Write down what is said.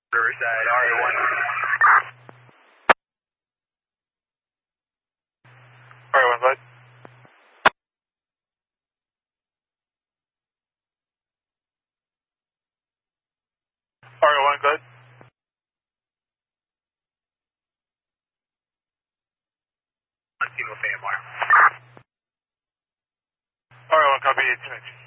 Riverside, RA1. RA1, bud. RA1, good. On Team of AMR. RA1, copy 8 minutes.